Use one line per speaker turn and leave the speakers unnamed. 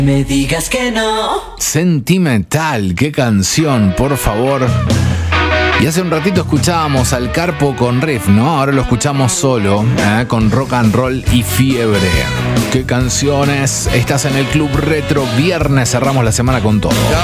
Me digas que no.
Sentimental, qué canción, por favor. Y hace un ratito escuchábamos al Carpo con riff, ¿no? Ahora lo escuchamos solo, con Rock and Roll y Fiebre. Qué canciones. Estás en el Club Retro, viernes, cerramos la semana con todo.